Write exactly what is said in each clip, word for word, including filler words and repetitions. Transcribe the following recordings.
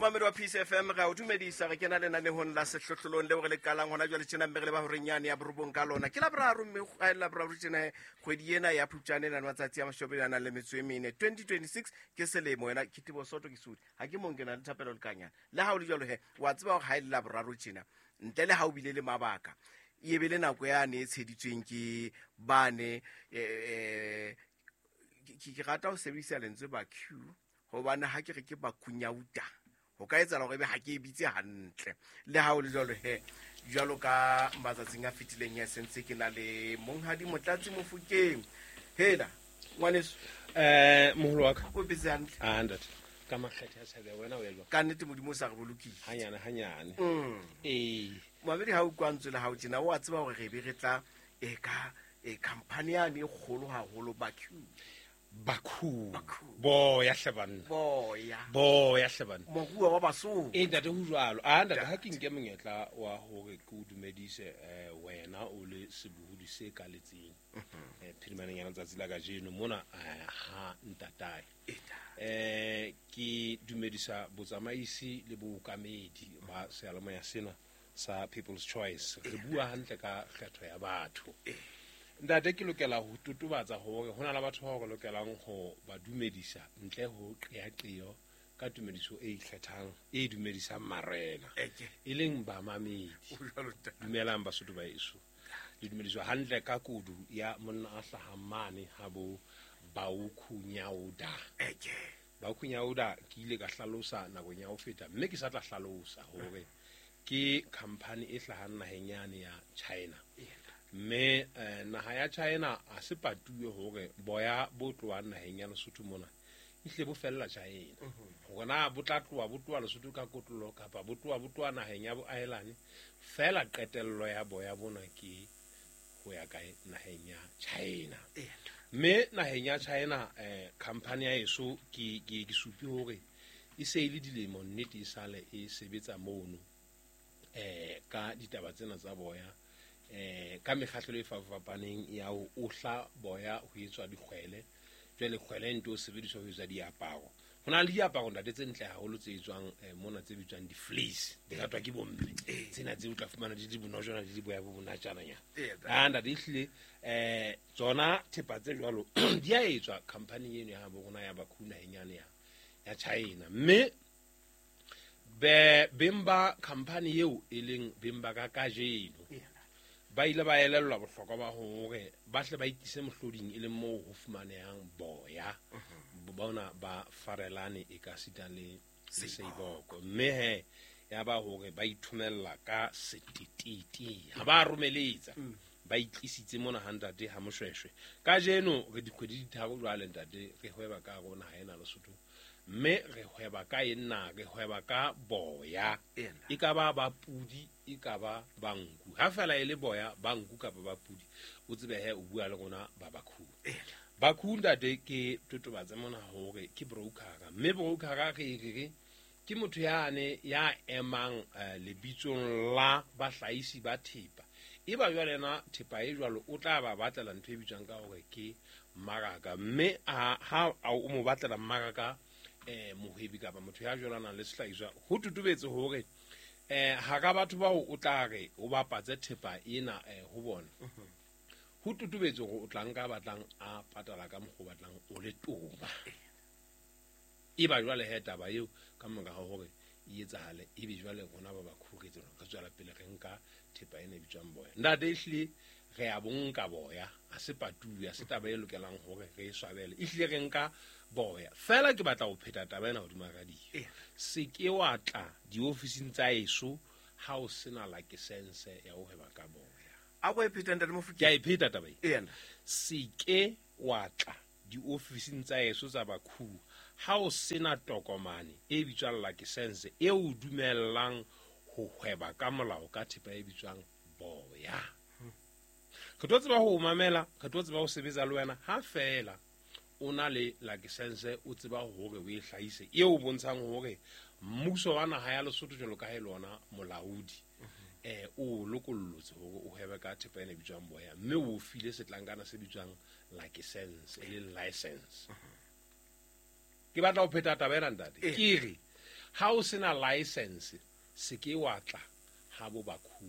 Mamelo wa Peace F M ga o dumedisa re kena le na le hon la sehlohlolong le go le kalang hona jwa le tshena mbegele ba hore nyane ya borobong ka lona ke la braro mme ga la braro tsena kgwedi ena ya Phupjane na matsatsi a mashobelana le metso e mene twenty twenty-six ke selemo wena ke tibo soto ke sudi ha ke mong ke na le thapelo le kanya le ha o le jalo he wa tseba go ga ile la braro tsena ntle le ha o bile le mabaka e be le nako ya ne e tsheditsweng ke bane eh ke rata ho sebedisa lentswe ba Q hobane ha ke re ke ba kunyauta ho ka etsa gore be ha ke bitse hantle le ha o le jalo he jalo ka matsatsing a fitileng ya sentse ke na le monghadi motlatsi Mofokeng hela ngwaneso eh moholo wa ka o bitse hantle a hundred ka makgethe a tsebe wena o elwa ka nnete modimo sa re bolokile hanyane hanyane mm eh mamedi ha o kwantswe le ha o tsena o a tseba gore re be re tla e ka e company ya ne kgolo haholo ba Q Baku bo ya hlebana boya bo ya hlebana moruo wa baso e ntate ho jwalo a ntate ha ke nke monyetla wa hore ke o dumedise eh wena o le sebuhudi se ka letseng eh phirimaneng ya letsatsi la ka jeno mona ha ntatae eh ke dumedisa botsamaisi le bokamedi ba sealemoya sena sa People's Choice re bua hantle ka kgetho ya batho ntate ke lokela ho tutubatsa hore hona la batho ba go lokelang ho ba dumedisa ntle ho qeaqeo ka tumediso e ikgethang e dumedisa marena e leng ba mamedi dumelang basotho ba iso di dumediso hantle ka kudu ya monna a hlahamane ha bo ba ukhunyauda eke ba ukhunyauda ke ile ka hlalosa nakong ya ho feta mme ke sa tla hlalosa hore ke company e hlahang nahenyane ya China me naha ya China a se patuwe hore boya bo tloang naheng ya Lesotho mona ihle bo fella China gona bo tla tloa bo tloa Lesotho ka kotlolo kapa bo tloa bo tloa naheng ya bo Ireland fela qetello ya boya bona ke ho ya ka naheng ya China me naheng ya China eh company ya eso ke ke supi hore e se ile dilemo nnete e sale e sebetsa mono eh ka ditaba tsena tsa boya eh ka mekgahlelo e fapapaneng ya ho ohla boya ho etswa dikgwele jwale kgwele ntwe o sebediswa ho etsa diaparo hona le diaparo ntate tse ntle haholo tse etswang mona tse bitswang di fleece di ka twa ke bomme tsena tse o tla fumana di di bonojana di di boya bo bonatjana nya ha nda di hle eh tsona thepa tse jwalo di a etswa company eno ya bo rona ya Bakuna henyane ya ya China mme be bemba company eo e leng bemba ka kajeno ba ile ba elellwa bohlokwa ba hore ba hle ba itise mohloding e le mo ho fumanehang boya bona ba farelane e ka sita le seiboko mme he ya ba hore ba ithumella ka setititi ha ba romeletsa ba itlisitse mona hantate ha moshweshwe ka jeno re dikgwedi di tharo jwale ntate re hweba ka rona ha ena Lesotho mme re hweba ka ena re hweba ka boya e ka ba ba pudi e ka ba banku ha fela ile boya banku ka ba ba pudi o tsebe he o bua le rona ba Baku Baku ntate ke totobatsa mona hore ke broker mme broker ga re re ke motho yane ya emang lebitsong la bahlaisi ba thepa e ba jwale na thepa e jwalo o tla ba batlela ntho e bitswang ka hore ke maraka mme ha ha o mo batlela maraka eh mohwebi ka ba motho ya jwala na le sehlaiswa ho tutubetse hore eh ha ka batho ba o tla re o bapatse thepa ena eh ho bona ho tutubetse hore o tla nka batlang a patala ka mokgo batlang o le toma e ba jwale he taba eo ka moka hore e etsahale e be jwale rona ba Bakhuretse ka tswela pele re nka thepa ena e bitswang boya ntate ehle re a bonka boya a se patuwe a se taba e lokelang hore re swabele ehle re nka boya fela ke batla ho pheta taba ena hodima radio se ke wa tla di ofising tsa eso ha o sena la license ya ho heba ka boya a go e pheta ntate Mofokeng ke a e pheta taba e ena se ke wa tla di ofising tsa eso tsa Baku ha o sena tokomane e bitswang license e o dumellang ho hweba ka molao ka thepa e bitswang boya ke tlo tseba ho mamela ke tlo tseba ho sebetsa le wena ha fela o na le license o tseba hore o e hlahise e o bontshang hore mmuso wa naha ya Lesotho jalo ka he lona molaudi eh o lokollotse hore o hwebe ka thepa ena e bitswang boya mme o file setlankana se bitswang license e le license ke batla ho pheta taba ena ntate ke re ha o sena license se ke wa tla ha bo bakhu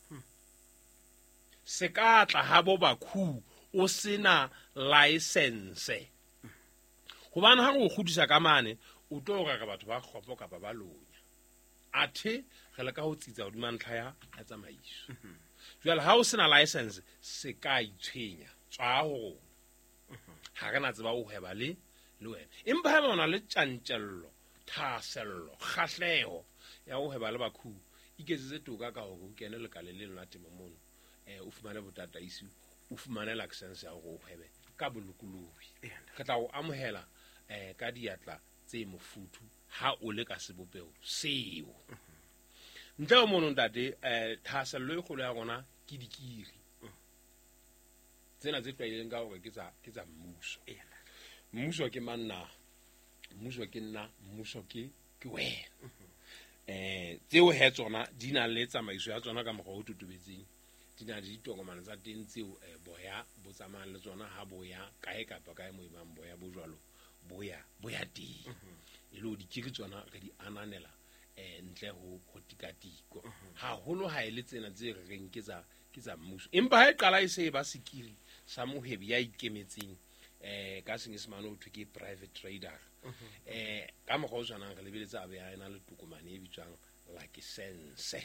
se ka tla ha bo bakhu o sena license hobane ha go godisa ka mane o tlo ga batho ba khopo ka ba balonya athe ge le ka ho tsitsa o dimantlha ya a tsamaiso jwale ha o sena license se ka itshwenya tswa ho ha kana tseba o heba le le wena empa ha bona le tjantjello thasello kgahleho ya ho heba le bakhu iketsetse toka ka ho kene le kale le la temo mono eh o fumane botataisi o fumane license ya go hebe ka bolukulubi ka tla o amohela eh ka diatla tse mofutu ha o le ka sebopeo seo ntle o mono ntate eh thasello e kholo ya gona ke dikiri tsena tse tlwaileng ka gore ke tsa ke tsa mmuso mmuso ke manna mmuso ke nna mmuso ke ke wena eh tseo he tsona di na le tsamaiso ya tsona ka mogwa o tutubetseng di na di tokomane tsa teng tseo boya bo tsamayang le tsona ha boya kae kapa kae mo imang boya bo jwalo boya boya di e lo di kiri tsona re di ananela eh ntle ho ho tikatiko ha holo ha ile tsena tse re reng ke tsa ke tsa mmuso empa ha e qala e se ba sekiri sa mohebi ya ikemetseng eh ka senyesemane o thwe ke private trader eh ka mogwa o tshwanang re lebeletsa abe ya ena le tokomane e bitswang license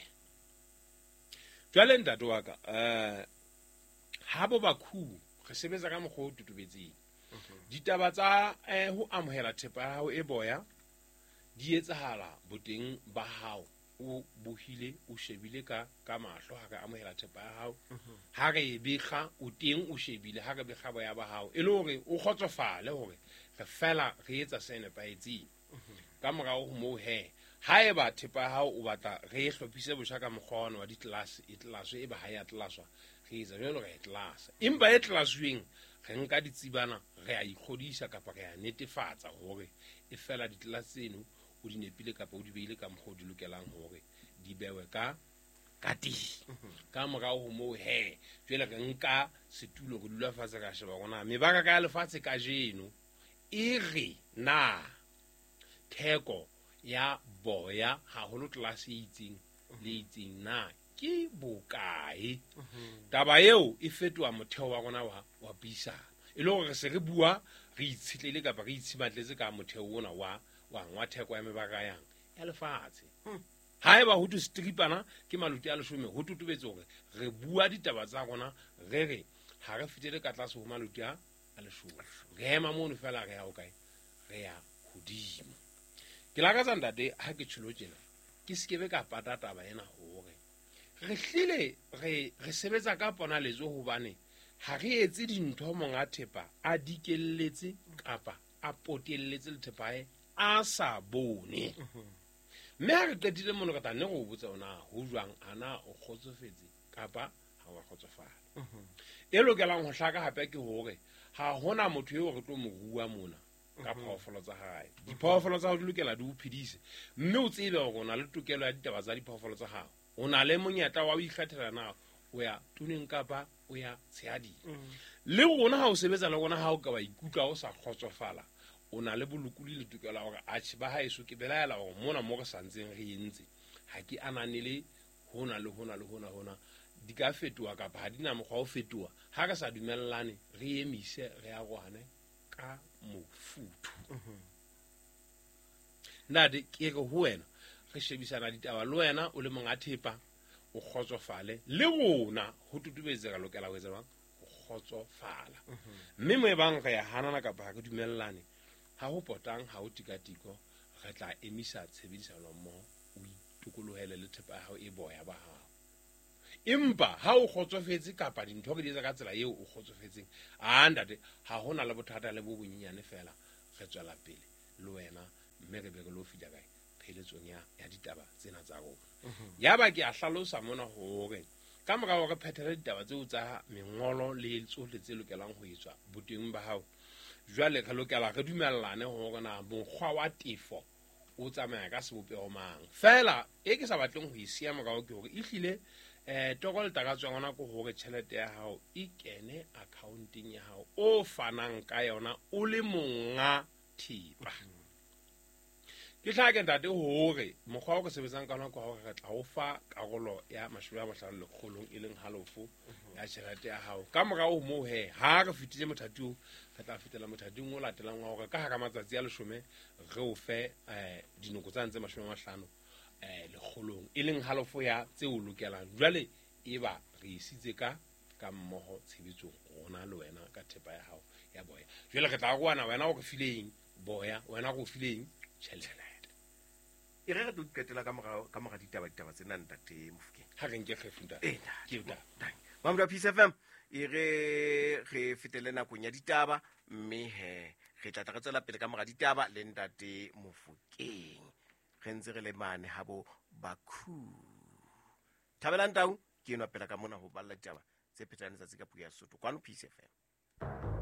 jwale ntate wa ka eh ha bo bakhu re sebetsa ka mogwa o tutubetseng ditaba tsa eh ho amohela thepa ya hao e boya di etsahala boteng ba hao o bohile o shebile ka ka mahlo ha ka amohela thepa ya hao ha re e bekga o teng o shebile ha ka bekga boya ba hao e le hore o khotsofale hore re fela re etsa sene paetseng ka morao ho mo he ha e ba thepa ya hao o batla re hlophise bosha ka mokgwana wa ditlase e tlase e ba ha ya tlaswa re etsa jalo re tlasa empa e tlasweng re nka ditsibana re a ikgodisa kapa re a netefatsa hore e fela ditlaseno o di nepile kapa o di beile ka mogodi di lokelang hore di bewe ka kati ka morao ho mo he jwale re nka setulo go dula fatshe ka sheba gona mebaka ka lefatshe ka jeno e re na theko ya boya ha holo class e itseng le itseng na ke bokae taba eo e fetwa motheo wa gona wa wa buisana e le gore se re bua re itshitlele kapa re itshimatletse ka motheo ona wa wa ngwa theko ya mebaka yang ya lefatshe ha eba ho tu stripana ke maluti a leshome ho tutubetse hore re bua ditaba tsa gona re re ha re fitele ka tlase ho maluti a leshome re ema mono fela re ya o kae re ya hodimo ke la ka tsa ntate ha ke tshilo tjena ke sekebe ka pata taba ena hore re hlile re re sebetsa ka pona letso hobane ha re etse dintho monga thepa a dikelletse kapa a potelletse le thepae a sa bone mme ha re qetile mono ka tane go botsa ona ho jwang ana o khotsofetse kapa ha wa khotsofala e lokelang ho hlaka hape ke hore ha hona motho eo re tlo mo rua mona ka phoofolo tsa hae diphoofolo tsa ho di lokela di o phedise mme o tsebe hore o na le tokelo ya ditaba tsa diphoofolo tsa hao o na le monyetla wa o ikgethela na o ya tuneng kapa o ya tshehadi le rona ha o sebetsa le rona ha o ka ba ikutla o sa khotsofala o na le bolukuli le tokelo hore a tsheba ha eso ke belaela hore mona mo re santseng re entse ha ke ananele hona le hona le hona hona di ka fetoa kapa ha dina mokgwa o fetoa ha ka sa dumellane re emise re ya gwane ka mofuthu nna de ke go ho wena re shebisana ditaba le wena o le monga thepa o khotsofale le rona ho tutubetse ka lokela ho etsa bang o khotsofala mme mo e bang re ya hanana kapa ha ke dumellane ha ho potang ha o tikatiko re tla emisa tshebedisano mmoho o itokolohele le thepa ya hao e boya ba hao empa ha o khotsofetse kapa dintho re di etsa ka tsela eo o khotsofetseng a ndate ha hona le bothata le bo bonyenyane fela re tswela pele le wena mme re be re lo fitla kae pheletsong ya ya ditaba tsena tsa rona ya ba ke a hlalosa mona hore ka mora hore phethele ditaba tseo tsa mengolo le tsohle tse lokelang ho etswa boteng ba hao jwale re lokela re dumellane hore na mokgwa wa tefo o tsamaya ka sebopego mang fela e ke sa batleng ho isia morao ke hore e hlile eh toko le takatswa ngwana go hore tšhelete ya hao e kene accounting ya hao o fanang ka yona o le monga thipa ke tlha ke ntate hore mokgwa o ke sebetsang ka nako hore re tla o fa karolo ya mashome a mahlano le kgolong e leng halofo ya tjhelete ya hao ka morao moo he ha re fitile mothating re tla fitela mothating o latelang wa hore ka hara matsatsi a leshome re o fe eh dinoko tsa ntse mashome a mahlano eh le kgolong e leng halofo ya tse o lokelang jwale eba re isitse ka ka mmoho tshebetsong rona le wena ka thepa ya hao ya boya jwale re tla go wana wena o re fileng boya wena go fileng tjhelete e re re tlo iketela ka morao ka mora ditaba ditaba tsena ntate Mofokeng ha re nke kgefuta eh ke uta Mamda Peace F M e re re fetele nakong ya ditaba mme he re tla tla re tswela pele ka mora ditaba le ntate Mofokeng re ntse re le mane habo Bakhu Thabelang Tau ke enwa pela ka mona ho balla ditaba tse phethahaleng tsa tsika puo ya Sotho kwano Peace F M.